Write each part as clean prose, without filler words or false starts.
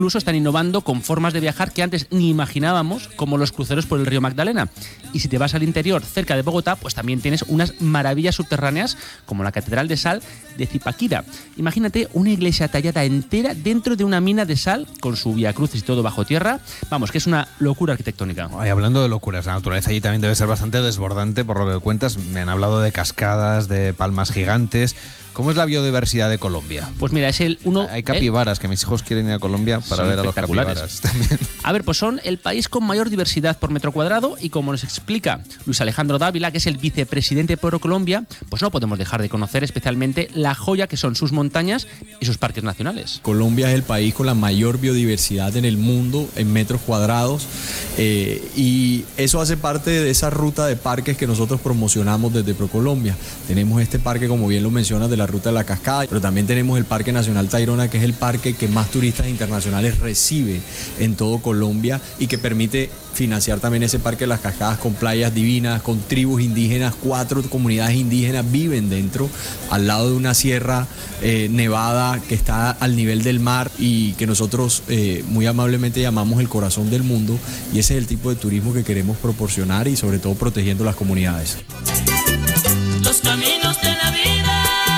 Incluso están innovando con formas de viajar que antes ni imaginábamos, como los cruceros por el río Magdalena. Y si te vas al interior, cerca de Bogotá, pues también tienes unas maravillas subterráneas, como la Catedral de Sal de Zipaquirá. Imagínate una iglesia tallada entera dentro de una mina de sal, con su vía crucis y todo bajo tierra. Vamos, que es una locura arquitectónica. Y hablando de locuras, la naturaleza allí también debe ser bastante desbordante, por lo que cuentas. Me han hablado de cascadas, de palmas gigantes. ¿Cómo es la biodiversidad de Colombia? Pues mira, es el uno... Hay capibaras, que mis hijos quieren ir a Colombia para ver a los capibaras también. A ver, pues son el país con mayor diversidad por metro cuadrado y como nos explica Luis Alejandro Dávila, que es el vicepresidente de ProColombia, pues no podemos dejar de conocer especialmente la joya que son sus montañas y sus parques nacionales. Colombia es el país con la mayor biodiversidad en el mundo en metros cuadrados y eso hace parte de esa ruta de parques que nosotros promocionamos desde ProColombia. Tenemos este parque, como bien lo mencionas, de la Ruta de la Cascada, pero también tenemos el Parque Nacional Tayrona, que es el parque que más turistas internacionales recibe en todo Colombia y que permite financiar también ese Parque de las Cascadas con playas divinas, con tribus indígenas. 4 comunidades indígenas viven dentro, al lado de una sierra nevada que está al nivel del mar y que nosotros muy amablemente llamamos el corazón del mundo, y ese es el tipo de turismo que queremos proporcionar y sobre todo protegiendo las comunidades. Los caminos de la vida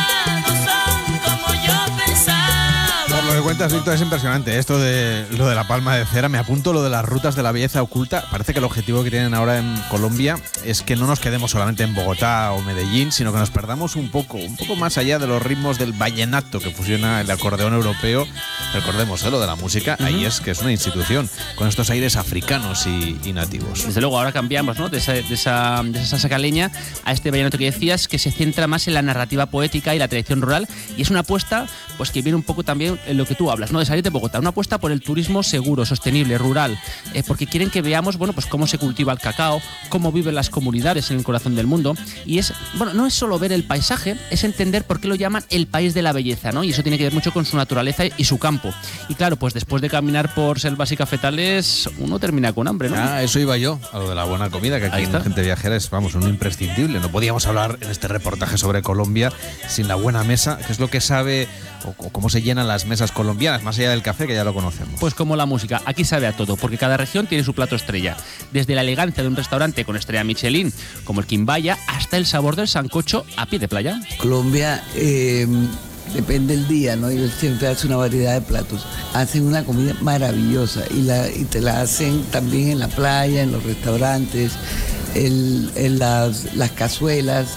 Lo que cuentas, Víctor, es impresionante. Esto de lo de la palma de cera, me apunto lo de las rutas de la belleza oculta. Parece que el objetivo que tienen ahora en Colombia es que no nos quedemos solamente en Bogotá o Medellín, sino que nos perdamos un poco más allá de los ritmos del vallenato que fusiona el acordeón europeo. Recordemos, lo de la música, ahí es que es una institución, con estos aires africanos y nativos. Desde luego, ahora cambiamos, ¿no?, de esa salsa caleña a este vallenato que decías, que se centra más en la narrativa poética y la tradición rural, y es una apuesta pues que viene un poco también en lo que tú hablas, ¿no?, de salir de Bogotá, una apuesta por el turismo seguro, sostenible, rural, porque quieren que veamos, bueno, pues cómo se cultiva el cacao, cómo viven las comunidades en el corazón del mundo, y es, bueno, no es solo ver el paisaje, es entender por qué lo llaman el país de la belleza, ¿no?, y eso tiene que ver mucho con su naturaleza y su campo. Y claro, pues después de caminar por selvas y cafetales, uno termina con hambre, ¿no? Eso iba yo, a lo de la buena comida, que aquí en Gente Viajera es, vamos, un imprescindible. No podíamos hablar en este reportaje sobre Colombia sin la buena mesa, que es lo que sabe o cómo se llenan las mesas colombianas, más allá del café, que ya lo conocemos. Pues como la música, aquí sabe a todo, porque cada región tiene su plato estrella. Desde la elegancia de un restaurante con estrella Michelin, como el Quimbaya, hasta el sabor del sancocho a pie de playa. Colombia, depende del día, ¿no? Ellos siempre hacen una variedad de platos. Hacen una comida maravillosa y te la hacen también en la playa, en los restaurantes, en las cazuelas,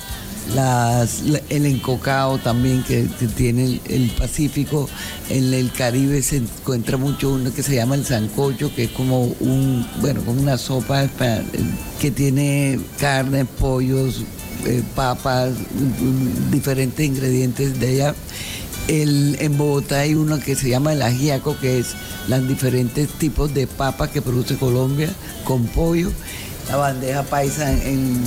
el encocado también que tiene el Pacífico. En el Caribe se encuentra mucho uno que se llama el sancocho, que es como como una sopa que tiene carne, pollos, papas, diferentes ingredientes de allá. En Bogotá hay uno que se llama el ajiaco, que es los diferentes tipos de papas que produce Colombia con pollo. La bandeja paisa en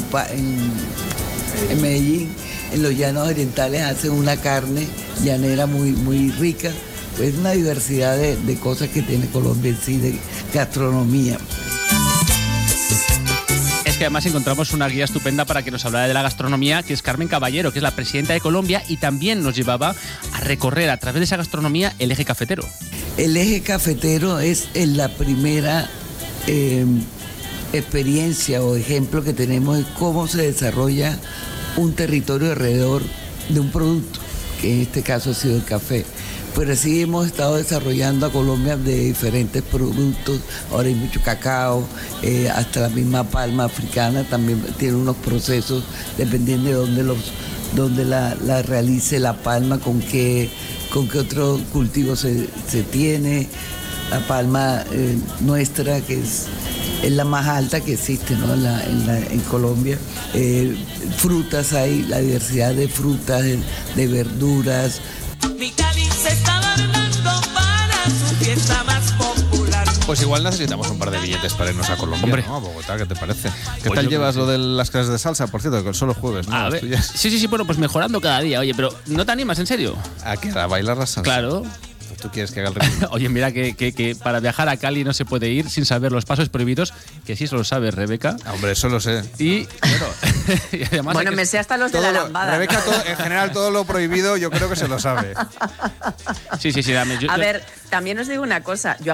Medellín, en los llanos orientales hacen una carne llanera muy, muy rica. Es una diversidad de cosas que tiene Colombia en sí, de gastronomía. Es que además encontramos una guía estupenda para que nos hablara de la gastronomía, que es Carmen Caballero, que es la presidenta de Colombia, y también nos llevaba a recorrer a través de esa gastronomía el eje cafetero. El eje cafetero es la primera experiencia o ejemplo que tenemos de cómo se desarrolla un territorio alrededor de un producto, que en este caso ha sido el café. Pero sí hemos estado desarrollando a Colombia de diferentes productos. Ahora hay mucho cacao, hasta la misma palma africana también tiene unos procesos, dependiendo de dónde la realice la palma, con qué otro cultivo se tiene. La palma nuestra, que es la más alta que existe, ¿no?, en Colombia. Frutas, hay la diversidad de frutas, de verduras. Mi Cali se está adornando para su fiesta más popular. Pues igual necesitamos un par de billetes para irnos a Colombia, hombre, ¿no? A Bogotá, ¿qué te parece? ¿Qué pues tal llevas lo de las clases de salsa? Por cierto, que son los jueves, ¿no? A ver, sí, bueno, pues mejorando cada día. Oye, pero ¿no te animas, en serio? ¿A qué? ¿A bailar la salsa? Claro. ¿Tú quieres que haga el ritmo? Oye, mira que para viajar a Cali no se puede ir sin saber los pasos prohibidos, que sí eso lo sabe Rebeca. Hombre, eso lo sé. Y bueno, y además bueno, me sé hasta los de la lambada. Rebeca, en general, todo lo prohibido yo creo que se lo sabe. Sí. A ver, también os digo una cosa. Yo